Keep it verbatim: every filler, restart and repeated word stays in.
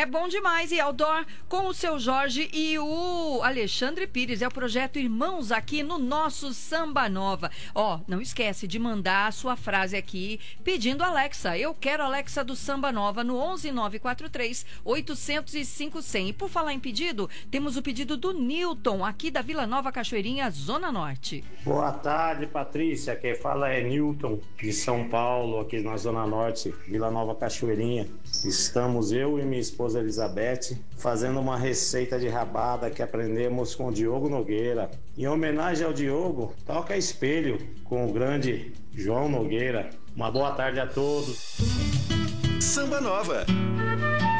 É bom demais. E outdoor com o seu Jorge e o Alexandre Pires. É o projeto Irmãos aqui no nosso Samba Nova. Ó, não esquece de mandar a sua frase aqui pedindo Alexa. Eu quero Alexa do Samba Nova no onze nove quatro três oito zero cinco zero zero. E por falar em pedido, temos o pedido do Newton, aqui da Vila Nova Cachoeirinha, Zona Norte. Boa tarde, Patrícia. Quem fala é Newton, de São Paulo, aqui na Zona Norte, Vila Nova Cachoeirinha. Estamos eu e minha esposa Elizabeth fazendo uma receita de rabada que aprendemos com o Diogo Nogueira. Em homenagem ao Diogo, toca Espelho com o grande João Nogueira. Uma boa tarde a todos. Samba Nova.